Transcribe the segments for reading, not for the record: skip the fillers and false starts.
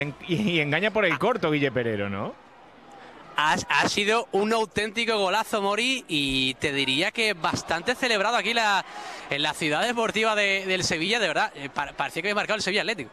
Y engaña por el corto, Guille Perero, ¿no? Ha sido un auténtico golazo, Mori, y te diría que bastante celebrado aquí en la ciudad deportiva del Sevilla, de verdad. Parecía que había marcado el Sevilla Atlético.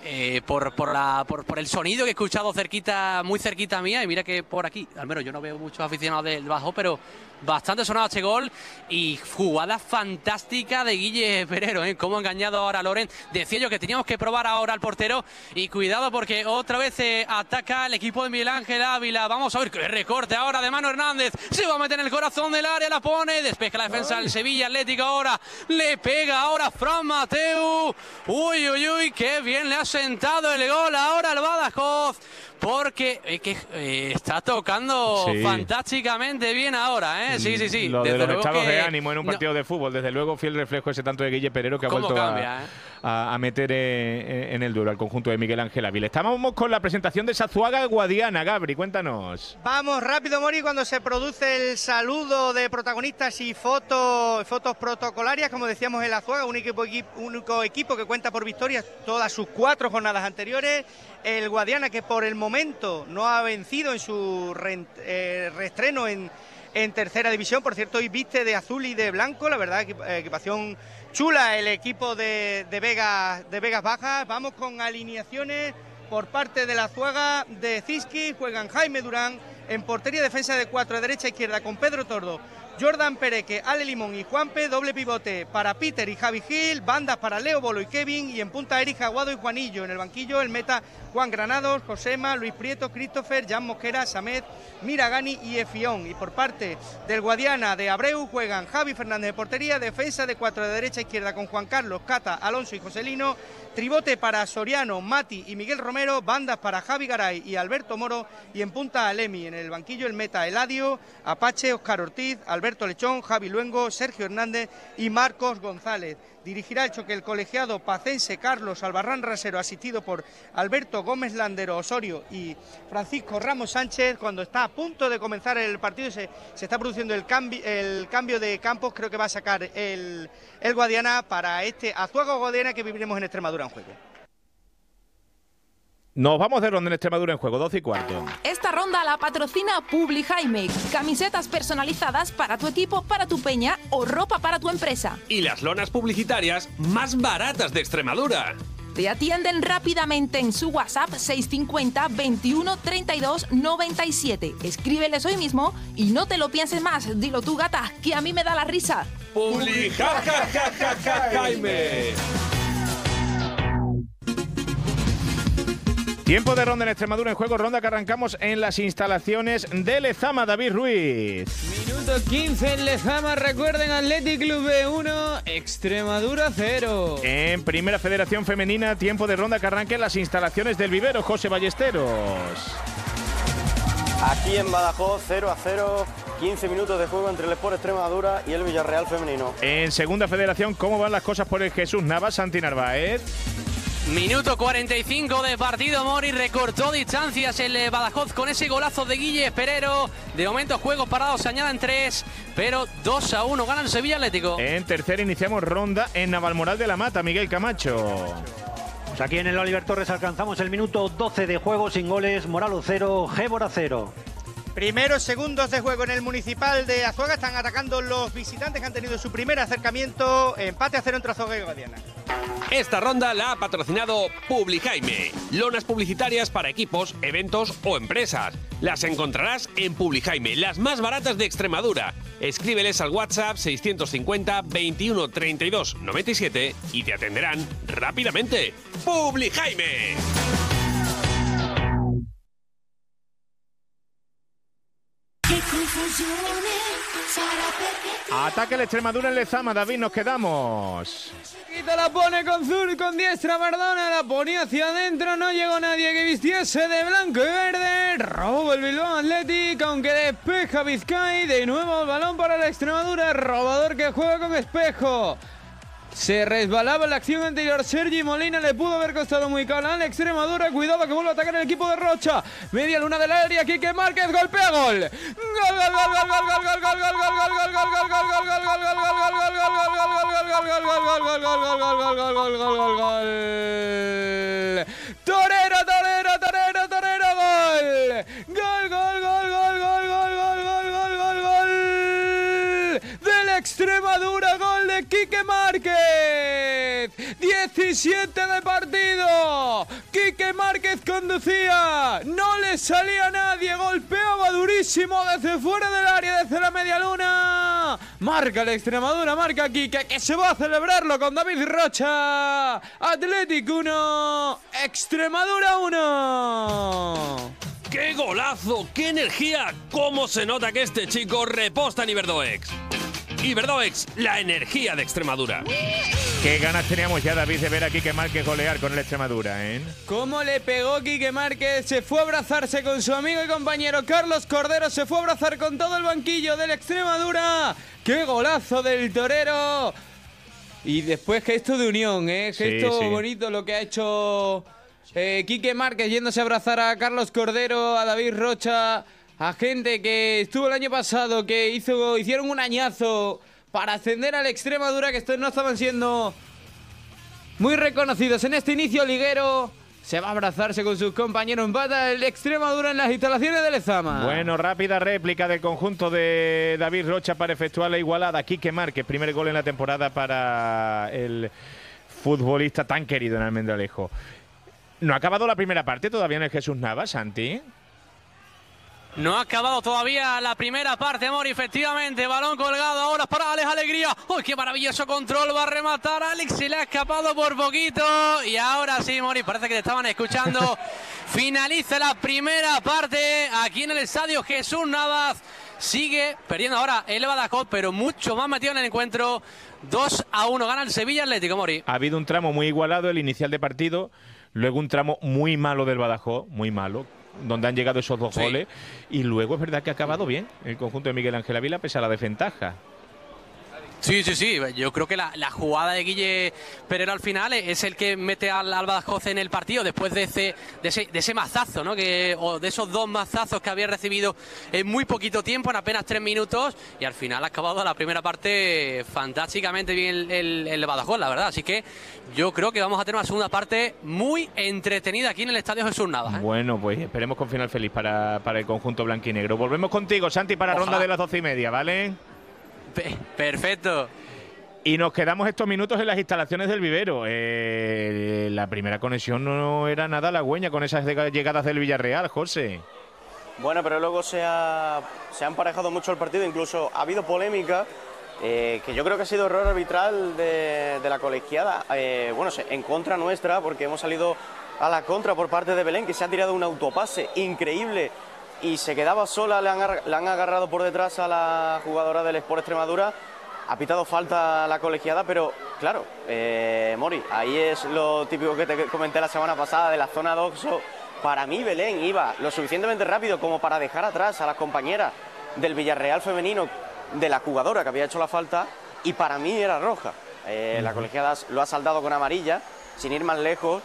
Por el sonido que he escuchado muy cerquita mía, y mira que por aquí, al menos yo no veo muchos aficionados del Bajo, pero bastante sonado este gol y jugada fantástica de Guille Perero, ¿eh? Cómo ha engañado ahora a Loren. Decía yo que teníamos que probar ahora al portero y cuidado porque otra vez ataca el equipo de Miguel Ángel Ávila. Vamos a ver qué recorte ahora de Manu Hernández. Se va a meter en el corazón del área, la pone, despeja la defensa del Sevilla Atlético ahora. Le pega ahora Fran Mateu. Uy, uy, uy, qué bien le ha sentado el gol ahora al Badajoz. Porque está tocando fantásticamente bien ahora, ¿eh? Sí. Lo de los estados de ánimo en un partido de fútbol, desde luego, fiel reflejo ese tanto de Guille Perero que ha vuelto a meter en el duelo al conjunto de Miguel Ángel Ávila. Estábamos con la presentación de Sazuaga Guadiana. Gabri, cuéntanos. Vamos rápido, Mori, cuando se produce el saludo de protagonistas y fotos protocolarias, como decíamos en Azuaga, único equipo que cuenta por victorias todas sus 4 jornadas anteriores. El Guadiana, que por el momento no ha vencido en su reestreno en tercera división. Por cierto, hoy viste de azul y de blanco, la verdad, equipación chula el equipo de Vegas Bajas. Vamos con alineaciones por parte de la Azuaga de Ziski. Juegan Jaime Durán en portería, defensa de 4 de derecha a izquierda con Pedro Tordo, Jordan Pereque, Ale Limón y Juanpe, doble pivote para Peter y Javi Gil, bandas para Leo Bolo y Kevin, y en punta Eric Aguado y Juanillo. En el banquillo el meta Juan Granados, Josema, Luis Prieto, Christopher, Jan Mosquera, Samed, Miragani y Efión. Y por parte del Guadiana de Abreu juegan Javi Fernández de portería, defensa de 4 de derecha a izquierda con Juan Carlos, Cata, Alonso y Joselino, tribote para Soriano, Mati y Miguel Romero, bandas para Javi Garay y Alberto Moro, y en punta Alemi. En el banquillo el meta Eladio, Apache, Óscar Ortiz, Alberto Lechón, Javi Luengo, Sergio Hernández y Marcos González. Dirigirá el choque el colegiado pacense Carlos Albarrán Rasero, asistido por Alberto Gómez Landero Osorio y Francisco Ramos Sánchez. Cuando está a punto de comenzar el partido se está produciendo el cambio de campos. Creo que va a sacar el Guadiana para este Azuaga Guadiana que viviremos en Extremadura en juego. Nos vamos de ronda en Extremadura en juego, 12:15. Esta ronda la patrocina Publi Jaime. Camisetas personalizadas para tu equipo, para tu peña o ropa para tu empresa. Y las lonas publicitarias más baratas de Extremadura. Te atienden rápidamente en su WhatsApp 650 21 32 97. Escríbeles hoy mismo y no te lo pienses más. Dilo tú, gata, que a mí me da la risa. Publi Jaime. Tiempo de ronda en Extremadura en juego, ronda que arrancamos en las instalaciones de Lezama. David Ruiz. Minuto 15 en Lezama, recuerden, Athletic Club B1, Extremadura 0. En Primera Federación Femenina, tiempo de ronda que arranca en las instalaciones del Vivero. José Ballesteros. Aquí en Badajoz, 0-0, 15 minutos de juego entre el Sport Extremadura y el Villarreal femenino. En Segunda Federación, ¿cómo van las cosas por el Jesús Navas, Santi Narváez? Minuto 45 de partido, Mori, recortó distancias el Badajoz con ese golazo de Guille Perero. De momento juegos parados, se añaden 3, pero 2-1 gana el Sevilla Atlético. En tercera iniciamos ronda en Navalmoral de la Mata, Miguel Camacho. Pues aquí en el Oliver Torres alcanzamos el minuto 12 de juego sin goles, Moralo 0, Gébora 0. Primeros segundos de juego en el Municipal de Azuaga, están atacando los visitantes que han tenido su primer acercamiento, empate a 0 entre Azuaga y Guadiana. Esta ronda la ha patrocinado Publi Jaime. Lonas publicitarias para equipos, eventos o empresas. Las encontrarás en Publi Jaime, las más baratas de Extremadura. Escríbeles al WhatsApp 650 21 32 97 y te atenderán rápidamente. Publi Jaime. Ataque el Extremadura en Lezama, David, nos quedamos. La pone con diestra Maradona, la ponía hacia adentro, no llegó nadie que vistiese de blanco y verde. Robo el Bilbao Athletic, aunque despeja Vizcay. De nuevo el balón para la Extremadura, robador que juega con espejo. Se resbalaba en la acción anterior. Sergi Molina le pudo haber costado muy caro al Extremadura. Cuidado que vuelve a atacar el equipo de Rocha. Media luna del área. Quique Márquez golpea gol. Torero, torero, torero. 17 de partido. Quique Márquez conducía, no le salía nadie, golpeaba durísimo desde fuera del área, desde la media luna. Marca el Extremadura, marca Quique, que se va a celebrarlo con David Rocha. Athletic 1, Extremadura 1. ¡Qué golazo! ¡Qué energía! ¿Cómo se nota que este chico reposta en Iberdoex? Iberdoex, la energía de Extremadura. Qué ganas teníamos ya, David, de ver a Quique Márquez golear con el Extremadura, ¿eh? ¿Cómo le pegó Quique Márquez? Se fue a abrazarse con su amigo y compañero Carlos Cordero. Se fue a abrazar con todo el banquillo del Extremadura. ¡Qué golazo del torero! Y después gesto de unión, ¿eh? Gesto bonito lo que ha hecho Quique Márquez, yéndose a abrazar a Carlos Cordero, a David Rocha, a gente que estuvo el año pasado, que hicieron un añazo para ascender al Extremadura, que estos no estaban siendo muy reconocidos en este inicio liguero. Se va a abrazarse con sus compañeros. Empata el Extremadura en las instalaciones de Lezama. Bueno, rápida réplica del conjunto de David Rocha para efectuar la igualada. Quique Márquez, primer gol en la temporada para el futbolista tan querido en Almendralejo. No ha acabado la primera parte todavía en el Jesús Navas, Santi. No ha acabado todavía la primera parte, Mori, efectivamente, balón colgado ahora para Alex Alegría. ¡Uy, qué maravilloso control! Va a rematar Alex, se le ha escapado por poquito. Y ahora sí, Mori, parece que te estaban escuchando. Finaliza la primera parte aquí en el estadio Jesús Navas. Sigue perdiendo ahora el Badajoz, pero mucho más metido en el encuentro. 2-1, gana el Sevilla Atlético, Mori. Ha habido un tramo muy igualado, el inicial de partido, luego un tramo muy malo del Badajoz, muy malo, donde han llegado esos dos goles, y luego es verdad que ha acabado bien el conjunto de Miguel Ángel Ávila pese a la desventaja. Sí, yo creo que la jugada de Guille Pereiro al final es el que mete al Badajoz en el partido después de ese mazazo, ¿no? O de esos dos mazazos que había recibido en muy poquito tiempo, en apenas 3 minutos, y al final ha acabado la primera parte fantásticamente bien el Badajoz, la verdad. Así que yo creo que vamos a tener una segunda parte muy entretenida aquí en el Estadio Jesús Navas, ¿eh? Bueno, pues esperemos con final feliz para el conjunto blanquinegro. Volvemos contigo, Santi, para la ronda de las 12:30, ¿vale? Perfecto. Y nos quedamos estos minutos en las instalaciones del vivero. La primera conexión no era nada halagüeña con esas llegadas del Villarreal, José. Bueno, pero luego se ha emparejado mucho el partido, incluso ha habido polémica, que yo creo que ha sido error arbitral de la colegiada, en contra nuestra, porque hemos salido a la contra por parte de Belén, que se ha tirado un autopase increíble y se quedaba sola, le han agarrado por detrás a la jugadora del Sport Extremadura, ha pitado falta la colegiada, pero claro, Mori, ahí es lo típico que te comenté la semana pasada de la zona doxo. Para mí Belén iba lo suficientemente rápido como para dejar atrás a las compañeras del Villarreal femenino, de la jugadora que había hecho la falta, y para mí era roja. La colegiada lo ha saldado con amarilla, sin ir más lejos.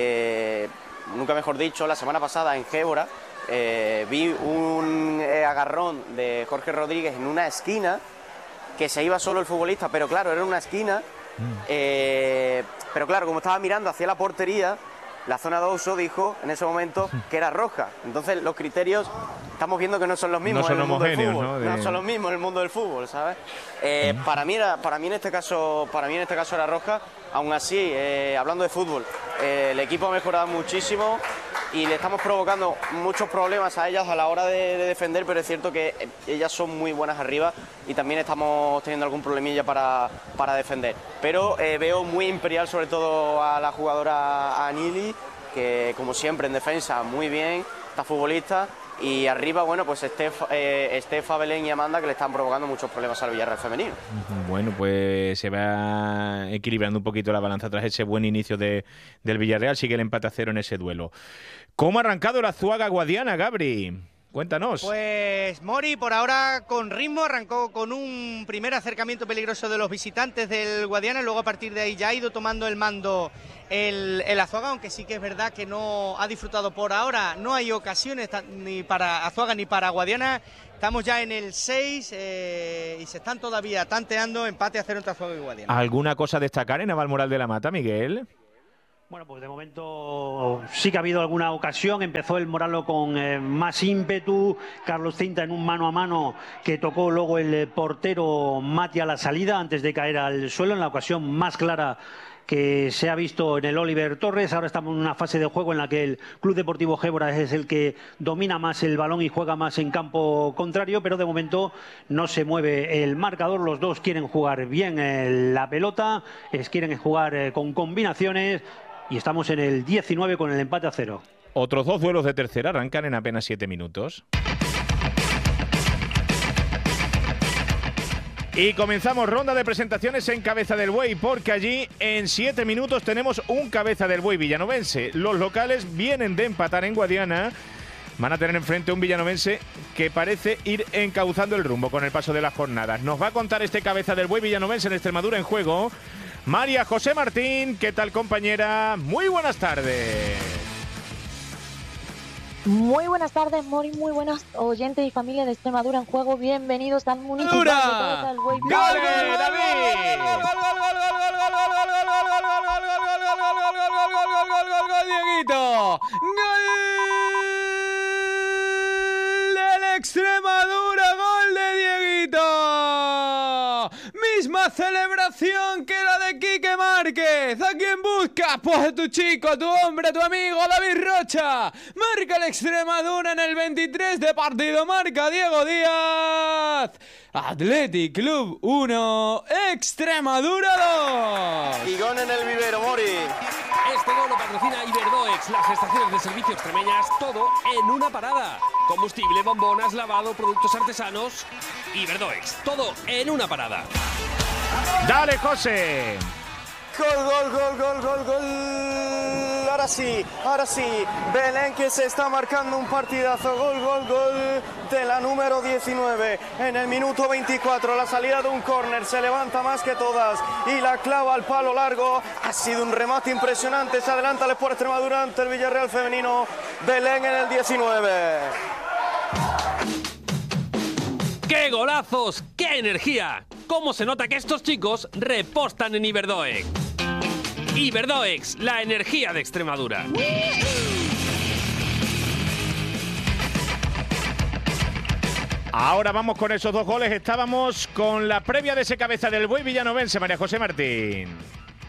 Nunca mejor dicho, la semana pasada en Gébora vi un agarrón de Jorge Rodríguez en una esquina, que se iba solo el futbolista, pero claro, era una esquina, pero claro, como estaba mirando hacia la portería, la zona de uso dijo en ese momento que era roja. Entonces los criterios estamos viendo que no son los mismos en el mundo del fútbol. No son los mismos en el mundo del fútbol, ¿sabes? Para mí en este caso era roja. Aún así, hablando de fútbol, el equipo ha mejorado muchísimo y le estamos provocando muchos problemas a ellas a la hora de defender, pero es cierto que ellas son muy buenas arriba y también estamos teniendo algún problemilla para defender. Pero veo muy imperial sobre todo a la jugadora Anili, que como siempre en defensa muy bien, esta futbolista, y arriba, bueno, pues Estefa, Belén y Amanda, que le están provocando muchos problemas al Villarreal femenino. Bueno, pues se va equilibrando un poquito la balanza tras ese buen inicio del Villarreal. Sigue el empate a 0 en ese duelo. ¿Cómo ha arrancado la Azuaga Guadiana, Gabri? Cuéntanos. Pues Mori, por ahora con ritmo, arrancó con un primer acercamiento peligroso de los visitantes del Guadiana, luego a partir de ahí ya ha ido tomando el mando el Azuaga, aunque sí que es verdad que no ha disfrutado por ahora, no hay ocasiones ni para Azuaga ni para Guadiana. Estamos ya en el 6 y se están todavía tanteando, empate a 0 entre Azuaga y Guadiana. ¿Alguna cosa a destacar en Navalmoral de la Mata, Miguel? Bueno, pues de momento sí que ha habido alguna ocasión. Empezó el Moralo con más ímpetu. Carlos Cinta en un mano a mano que tocó luego el portero Mati a la salida antes de caer al suelo. En la ocasión más clara que se ha visto en el Oliver Torres. Ahora estamos en una fase de juego en la que el Club Deportivo Gébora es el que domina más el balón y juega más en campo contrario, pero de momento no se mueve el marcador. Los dos quieren jugar bien la pelota, quieren jugar con combinaciones, y estamos en el 19 con el empate a 0. Otros dos duelos de tercera arrancan en apenas 7 minutos. Y comenzamos ronda de presentaciones en Cabeza del Buey, porque allí en 7 minutos tenemos un Cabeza del Buey villanovense. Los locales vienen de empatar en Guadiana. Van a tener enfrente un villanovense que parece ir encauzando el rumbo con el paso de las jornadas. Nos va a contar este Cabeza del Buey villanovense en Extremadura en juego María José Martín. ¿Qué tal, compañera? Muy buenas tardes. Muy buenas tardes, Mori, muy buenas oyentes y familia de Extremadura en juego. Bienvenidos al Municipal de Cabeza del Buey. ¡Gol, David! ¡Gol, Dieguito! ¡Gol del Extremadura! ¡Gol de Dieguito! Misma celebración que la de Quique Márquez. ¿A quién buscas? Pues a tu chico, a tu hombre, a tu amigo David Rocha. Marca el Extremadura en el 23 de partido. Marca Diego Díaz. Athletic Club 1, Extremadura 2. Y gol en el vivero, Mori. Este gol lo patrocina Iberdoex, las estaciones de servicio extremeñas, todo en una parada. Combustible, bombonas, lavado, productos artesanos. Iberdoex, todo en una parada. ¡Dale, José! Gol, gol, gol, gol, gol, gol. Ahora sí. Belén, que se está marcando un partidazo. Gol, gol, gol de la número 19. En el minuto 24, la salida de un córner. Se levanta más que todas y la clava al palo largo. Ha sido un remate impresionante. Se adelanta el Sport Extremadura ante el Villarreal femenino. Belén en el 19. ¡Qué golazos! ¡Qué energía! ¿Cómo se nota que estos chicos repostan en Iberdoex? Iberdoex, la energía de Extremadura. Ahora vamos con esos dos goles. Estábamos con la previa de ese Cabeza del Buey villanovense, María José Martín.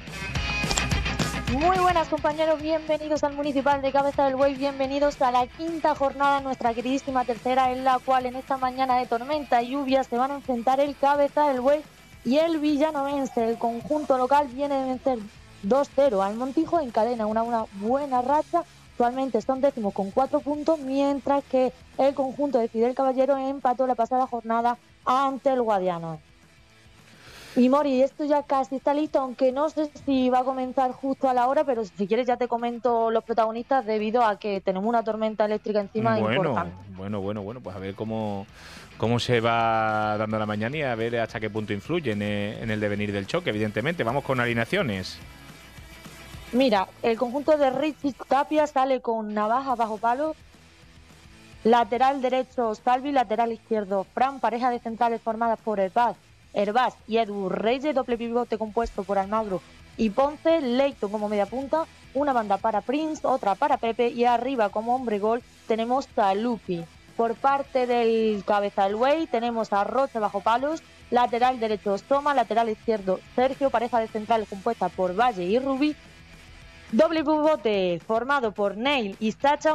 Muy buenas, compañeros, bienvenidos al Municipal de Cabeza del Buey, bienvenidos a la quinta jornada, nuestra queridísima tercera, en la cual en esta mañana de tormenta y lluvia se van a enfrentar el Cabeza del Buey y el villanovense. El conjunto local viene de vencer 2-0 al Montijo, encadena una buena racha. Actualmente son décimos con 4 puntos, mientras que el conjunto de Fidel Caballero empató la pasada jornada ante el Guadiana. Y Mori, esto ya casi está listo, aunque no sé si va a comenzar justo a la hora, pero si quieres ya te comento los protagonistas, debido a que tenemos una tormenta eléctrica encima importante. Bueno, pues a ver cómo se va dando la mañana y a ver hasta qué punto influye en el devenir del choque, evidentemente. Vamos con alineaciones. Mira, el conjunto de Richie Tapia sale con Navaja bajo palo, lateral derecho Salvi, lateral izquierdo Fran, pareja de centrales formadas por Herbás y Edu Reyes, doble pivote compuesto por Almagro y Ponce, Leighton como media punta, una banda para Prince, otra para Pepe y arriba como hombre gol tenemos a Lupi. Por parte del Cabeza del Buey tenemos a Rocha bajo palos, lateral derecho Soma, lateral izquierdo Sergio, pareja de centrales compuesta por Valle y Rubí, doble pivote formado por Neil y Sacha,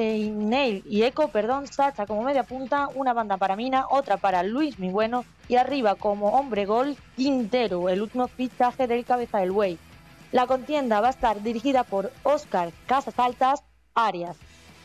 Sacha como media punta, una banda para Mina, otra para Luis Mi Bueno y arriba como hombre gol Quintero, el último fichaje del Cabeza del Buey. La contienda va a estar dirigida por Óscar Casas Altas Arias.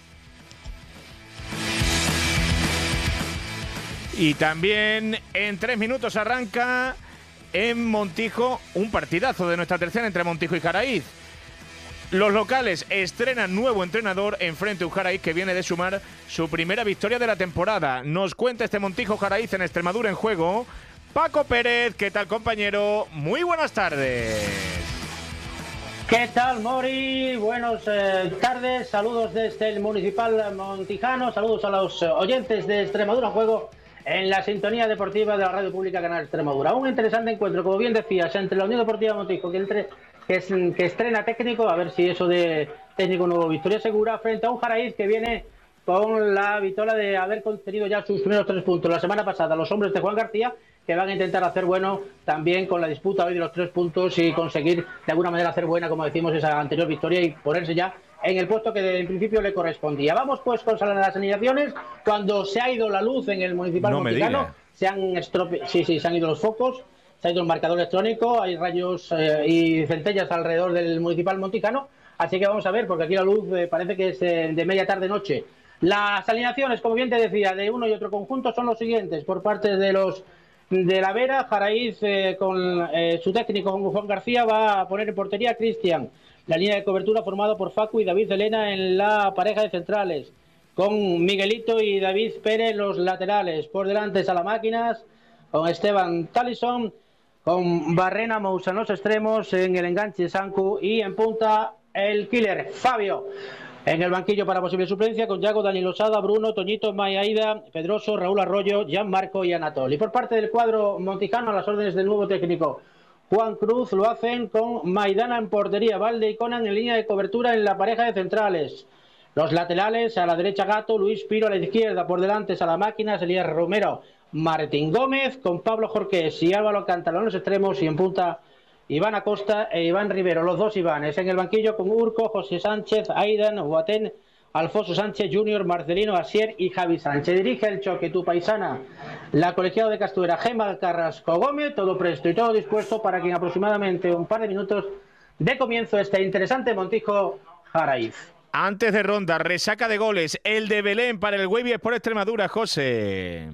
Y también en 3 minutos arranca en Montijo un partidazo de nuestra tercera entre Montijo y Jaraíz. Los locales estrenan nuevo entrenador enfrente a un Jaraíz que viene de sumar su primera victoria de la temporada. Nos cuenta este Montijo Jaraíz en Extremadura en juego Paco Pérez. ¿Qué tal, compañero? Muy buenas tardes. ¿Qué tal, Mori? Buenas tardes. Saludos desde el Municipal Montijano. Saludos a los oyentes de Extremadura en juego en la sintonía deportiva de la Radio Pública Canal Extremadura. Un interesante encuentro, como bien decías, entre la Unión Deportiva Montijo que estrena técnico, a ver si eso de técnico nuevo, victoria segura, frente a un Jaraíz que viene con la vitola de haber conseguido ya sus primeros 3 puntos la semana pasada, los hombres de Juan García, que van a intentar hacer bueno también con la disputa hoy de los 3 puntos y conseguir de alguna manera hacer buena, como decimos, esa anterior victoria y ponerse ya en el puesto que en principio le correspondía. Vamos pues con las alineaciones. Cuando se ha ido la luz en el Municipal Monticano, se han ido los focos, se ha ido el marcador electrónico, hay rayos y centellas alrededor del Municipal Monticano, así que vamos a ver, porque aquí la luz parece que es de media tarde-noche. Las alineaciones, como bien te decía, de uno y otro conjunto son los siguientes. Por parte de los de la Vera, Jaraíz con su técnico Juan García va a poner en portería a Cristian. La línea de cobertura formada por Facu y David Elena en la pareja de centrales, con Miguelito y David Pérez los laterales. Por delante Salamáquinas, con Esteban Talison, con Barrena Moussa en los extremos, en el enganche Sanku y en punta el killer Fabio. En el banquillo para posible suplencia con Yago, Dani Losada, Bruno, Toñito, Mayaida, Pedroso, Raúl Arroyo, Gianmarco y Anatol. Y por parte del cuadro montijano, a las órdenes del nuevo técnico Juan Cruz, lo hacen con Maidana en portería, Valde y Conan en línea de cobertura en la pareja de centrales. Los laterales, a la derecha Gato, Luis Piro a la izquierda, por delante Salamáquinas, Elías Romero, Martín Gómez, con Pablo Jorqués y Álvaro Alcántara en los extremos y en punta Iván Acosta e Iván Rivero, los dos Ivanes. En el banquillo con Urco, José Sánchez, Aidan, Huatén, Alfonso Sánchez Jr., Marcelino Asier y Javi Sánchez. Dirige el choque tu paisana, la colegiada de Castuera, Gemma Carrasco Gómez, todo presto y todo dispuesto para que en aproximadamente un par de minutos dé comienzo este interesante Montijo Jaraíz. Antes de ronda, resaca de goles, el de Belén para el Wavy Sport Extremadura, José.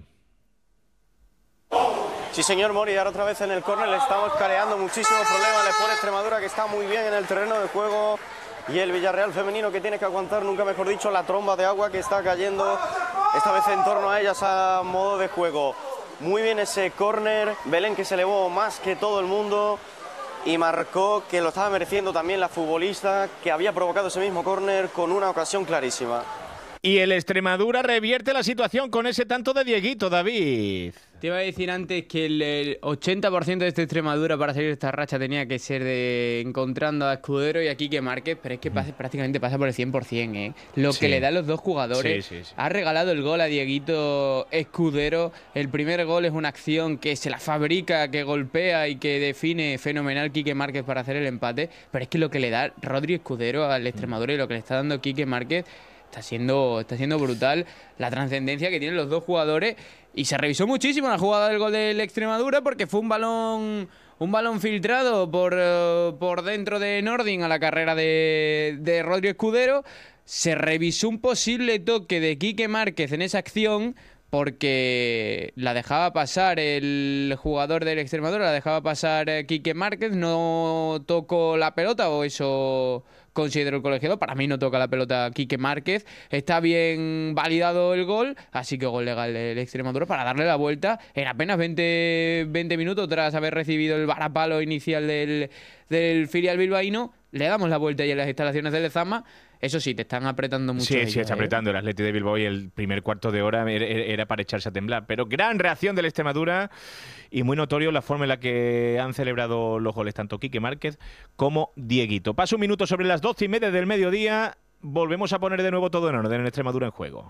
Sí, señor Mori, ahora otra vez en el córner le estamos creando muchísimos problemas. Le pone Extremadura, que está muy bien en el terreno de juego, y el Villarreal femenino, que tiene que aguantar, nunca mejor dicho, la tromba de agua que está cayendo esta vez en torno a ellas a modo de juego. Muy bien ese córner, Belén que se elevó más que todo el mundo y marcó, que lo estaba mereciendo también la futbolista que había provocado ese mismo córner con una ocasión clarísima. Y el Extremadura revierte la situación con ese tanto de Dieguito, David. Te iba a decir antes que el 80% de esta Extremadura para salir de esta racha tenía que ser de encontrando a Escudero y a Quique Márquez, pero es que prácticamente pasa por el 100%, ¿eh? Lo que le da a los dos jugadores. Sí. Ha regalado el gol a Dieguito Escudero. El primer gol es una acción que se la fabrica, que golpea y que define fenomenal Quique Márquez para hacer el empate, pero es que lo que le da Rodri Escudero al Extremadura y lo que le está dando Quique Márquez está siendo brutal, la trascendencia que tienen los dos jugadores. Y se revisó muchísimo la jugada del gol del Extremadura, porque fue un balón filtrado por dentro de Nordin a la carrera de Rodri Escudero. Se revisó un posible toque de Quique Márquez en esa acción, porque la dejaba pasar el jugador del Extremadura, la dejaba pasar Quique Márquez, no tocó la pelota, o eso considero el colegiado. Para mí no toca la pelota Quique Márquez. Está bien validado el gol, así que gol legal del Extremadura para darle la vuelta en apenas 20 minutos tras haber recibido el varapalo inicial del filial bilbaíno. Le damos la vuelta ya en las instalaciones del Lezama. Eso sí, te están apretando mucho. Sí, está apretando el Atleti de Bilbao, y el primer cuarto de hora era para echarse a temblar. Pero gran reacción del Extremadura y muy notorio la forma en la que han celebrado los goles tanto Quique Márquez como Dieguito. Pasa un minuto sobre las 12:30 del mediodía. Volvemos a poner de nuevo todo en orden en Extremadura en juego.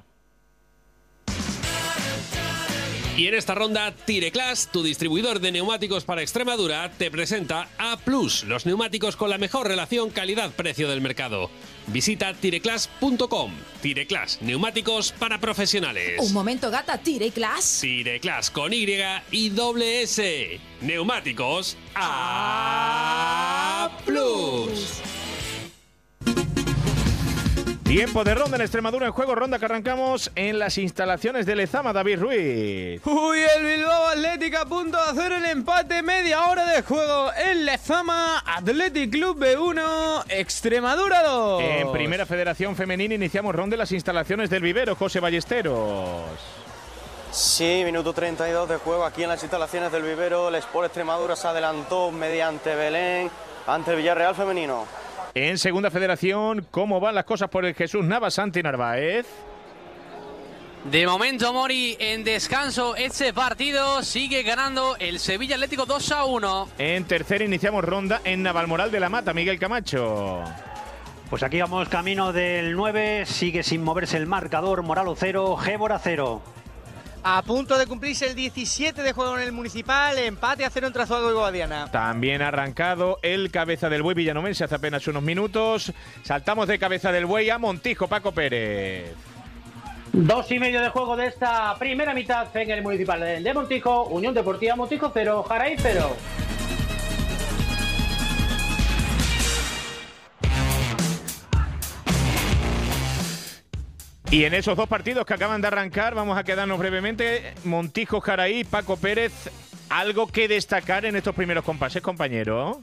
Y en esta ronda, Tireclass, tu distribuidor de neumáticos para Extremadura, te presenta A+, los neumáticos con la mejor relación calidad-precio del mercado. Visita tireclass.com. Tireclass, neumáticos para profesionales. Un momento, gata, Tireclass. Tireclass con Y y doble S. Neumáticos A+. Tiempo de ronda en Extremadura en juego, ronda que arrancamos en las instalaciones de Lezama, David Ruiz. Uy, el Bilbao Athletic a punto de hacer el empate, media hora de juego en Lezama. Athletic Club B1, Extremadura 2. En Primera Federación Femenina iniciamos ronda en las instalaciones del Vivero, José Ballesteros. Sí, minuto 32 de juego aquí en las instalaciones del Vivero. El Sport Extremadura se adelantó mediante Belén ante el Villarreal femenino. En Segunda Federación, ¿cómo van las cosas por el Jesús Navas, Santi Narváez? De momento, Mori, en descanso este partido, sigue ganando el Sevilla Atlético 2-1. En tercera iniciamos ronda en Navalmoral de la Mata, Miguel Camacho. Pues aquí vamos camino del 9, sigue sin moverse el marcador, Moralo 0, Gébora 0. A punto de cumplirse el 17 de juego en el Municipal, empate a 0 entre Azuaga y Guadiana. También ha arrancado el Cabeza del Buey villanovense hace apenas unos minutos. Saltamos de Cabeza del Buey a Montijo, Paco Pérez. 2:30 de juego de esta primera mitad en el Municipal de Montijo. Unión Deportiva Montijo 0, Jaraí 0. Y en esos dos partidos que acaban de arrancar, vamos a quedarnos brevemente. Montijo, Jaraí, Paco Pérez, ¿algo que destacar en estos primeros compases, compañero?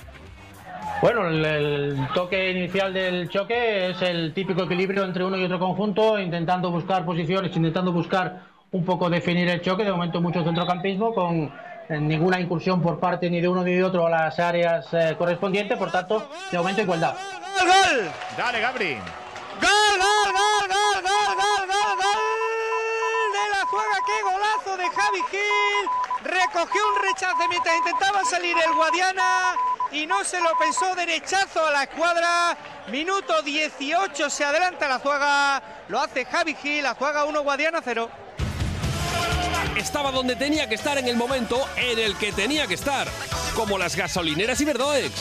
Bueno, el toque inicial del choque es el típico equilibrio entre uno y otro conjunto, intentando buscar posiciones, intentando buscar un poco definir el choque. De momento mucho centrocampismo, con ninguna incursión por parte ni de uno ni de otro a las áreas correspondientes. Por tanto, de momento igualdad. ¡Gol, gol! Dale, Gabri. ¡Gol, gol, gol, gol, gol, gol, gol, gol! De la Azuaga, qué golazo de Javi Gil. Recogió un rechace mientras intentaba salir el Guadiana y no se lo pensó, derechazo a la escuadra. Minuto 18, se adelanta la Azuaga, lo hace Javi Gil. Azuaga 1, Guadiana 0. Estaba donde tenía que estar en el momento en el que tenía que estar, como las gasolineras Iberdoex.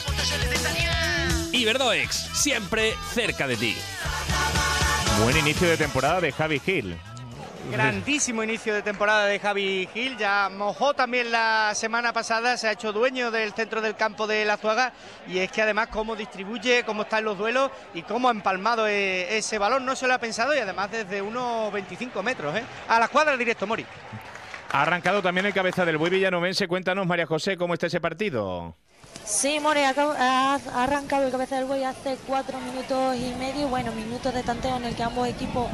Iberdoex, siempre cerca de ti. Buen inicio de temporada de Javi Gil. Grandísimo inicio de temporada de Javi Gil, ya mojó también la semana pasada, se ha hecho dueño del centro del campo de la Azuaga, y es que además cómo distribuye, cómo está en los duelos y cómo ha empalmado ese balón, no se lo ha pensado, y además desde unos 25 metros, a la escuadra directo, Mori. Ha arrancado también el Cabeza del Buey villanovense. Cuéntanos, María José, ¿cómo está ese partido? Sí, More, ha arrancado el Cabeza del Buey hace 4 minutos y medio. Bueno, minutos de tanteo en el que ambos equipos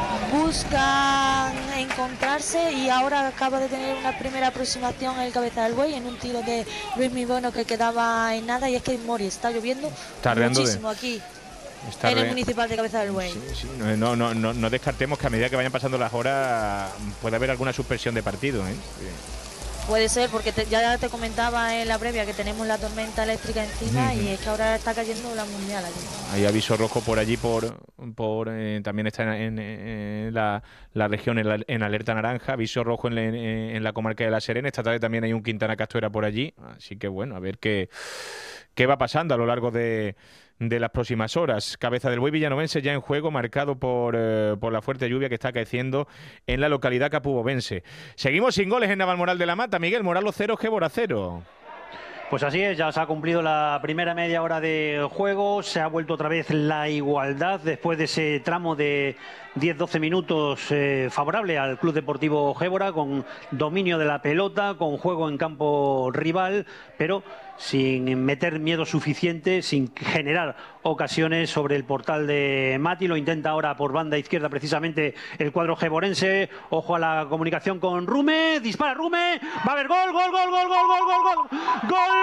buscan encontrarse, y ahora acaba de tener una primera aproximación el Cabeza del Buey en un tiro de Luis Mibono que quedaba en nada. Y es que Mori, está lloviendo muchísimo aquí en el Municipal de Cabeza del Buey. Sí. No descartemos que a medida que vayan pasando las horas puede haber alguna suspensión de partido, ¿eh? Sí. Puede ser, porque ya te comentaba en la previa que tenemos la tormenta eléctrica encima, y es que ahora está cayendo la mundial allí. Hay aviso rojo por allí, también está en la región en alerta naranja, aviso rojo en la comarca de La Serena. Esta tarde también hay un Quintana Castuera por allí, así que bueno, a ver qué va pasando a lo largo de las próximas horas. Cabeza del Buey villanovense ya en juego, marcado por la fuerte lluvia que está acaeciendo en la localidad capubovense. Seguimos sin goles en Navalmoral de la Mata. Miguel, Moralos 0, Gébora 0. Pues así es, ya se ha cumplido la primera media hora de juego, se ha vuelto otra vez la igualdad después de ese tramo de 10-12 minutos favorable al Club Deportivo Gébora, con dominio de la pelota, con juego en campo rival, pero sin meter miedo suficiente, sin generar ocasiones sobre el portal de Mati. Lo intenta ahora por banda izquierda precisamente el cuadro geborense. Ojo a la comunicación con Rume, dispara Rume, va a haber gol, gol, gol, gol, gol, gol, gol, gol, gol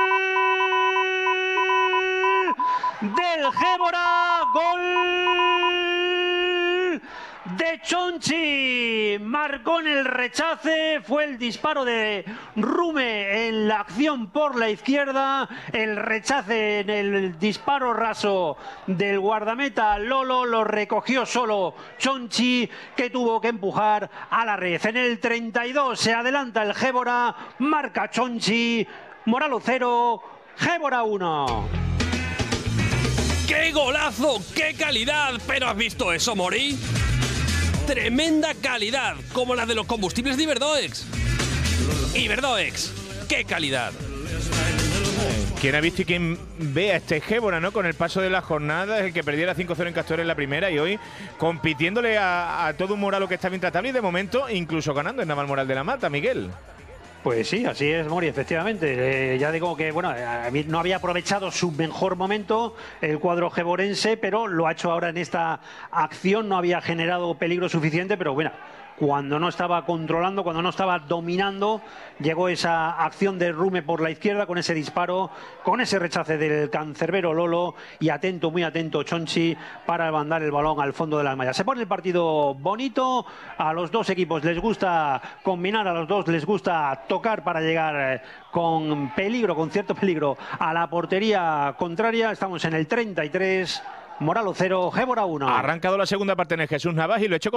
del Gébora, gol de Chonchi, marcó en el rechace, fue el disparo de Rume en la acción por la izquierda, el rechace en el disparo raso del guardameta Lolo, lo recogió solo Chonchi, que tuvo que empujar a la red. En el 32 se adelanta el Gébora, marca Chonchi, Moralo 0, Gébora 1. ¡Qué golazo! ¡Qué calidad! ¿Pero has visto eso, Mori? Tremenda calidad, como la de los combustibles de Iberdoex. Iberdoex, ¡qué calidad! Quien ha visto y quien ve a este Gébora, ¿no? Con el paso de la jornada, es el que perdiera 5-0 en Castores en la primera, y hoy compitiéndole a todo un Moralo que está bien tratable, y de momento incluso ganando en Navalmoral de la Mata, Miguel. Pues sí, así es, Mori, efectivamente. Ya digo que bueno, no había aprovechado su mejor momento el cuadro geborense, pero lo ha hecho ahora en esta acción. No había generado peligro suficiente, pero bueno, cuando no estaba controlando, cuando no estaba dominando, llegó esa acción de Rume por la izquierda con ese disparo, con ese rechace del cancerbero Lolo, y atento, muy atento Chonchi para mandar el balón al fondo de las mallas. Se pone el partido bonito, a los dos equipos les gusta combinar, a los dos les gusta tocar para llegar con peligro, con cierto peligro, a la portería contraria. Estamos en el 33, Moralo 0, Gébora 1. Ha arrancado la segunda parte en el Jesús Navas y lo ha hecho con